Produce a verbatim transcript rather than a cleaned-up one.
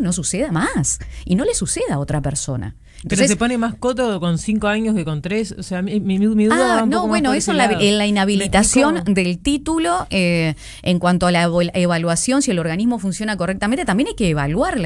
no suceda más y no le suceda a otra persona. Entonces, pero se pone más coto con cinco años que con tres. O sea, mi, mi, mi duda ah, va un no, poco bueno, más por eso ese en la, lado. en la inhabilitación ¿Me explico? del título, eh, en cuanto a la evaluación, si el organismo funciona correctamente, también hay que evaluar